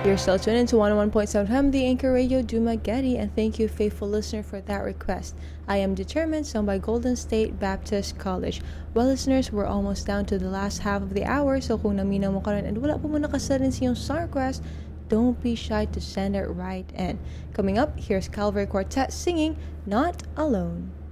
You're still tuned into 101.7 FM, the Anchor Radio Dumaguete, and thank you, faithful listener, for that request. I Am Determined, sung by Golden State Baptist College. Well, listeners, we're almost down to the last half of the hour, so kung naminaw mo ka rin and wala pa mo nakasarin sa iyong song request, don't be shy to send it right in. Coming up, here's Calvary Quartet singing Not Alone.